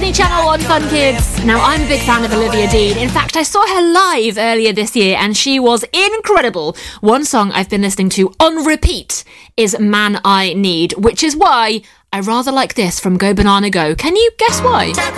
Disney Channel on Fun Kids. Now, I'm a big fan of Olivia Dean. In fact, I saw her live earlier this year and she was incredible. One song I've been listening to on repeat is Man I Need, which is why I rather like this from Go Banana Go. Can you guess why?